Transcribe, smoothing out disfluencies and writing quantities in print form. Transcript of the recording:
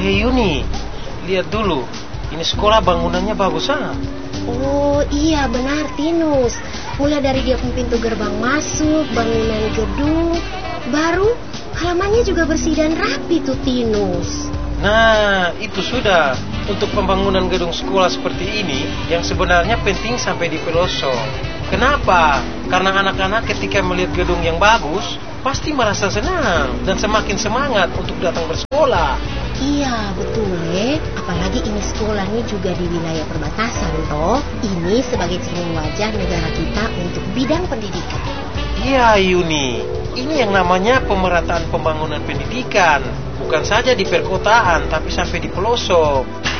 Hei Yuni, lihat dulu. Ini sekolah bangunannya bagus ah. Oh iya benar Tinus. Mulai dari dia pintu gerbang masuk, bangunan gedung baru, halamannya juga bersih dan rapi tuh Tinus. Nah, itu sudah. Untuk pembangunan gedung sekolah seperti ini yang sebenarnya penting sampai di pelosok. Kenapa? Karena anak-anak ketika melihat gedung yang bagus pasti merasa senang dan semakin semangat untuk datang bersekolah. Iya betul apalagi ini sekolahnya juga di wilayah perbatasan toh. Ini sebagai cermin wajah negara kita untuk bidang pendidikan. Iya Yuni, ini yang namanya pemerataan pembangunan pendidikan. Bukan saja di perkotaan tapi sampai di pelosok.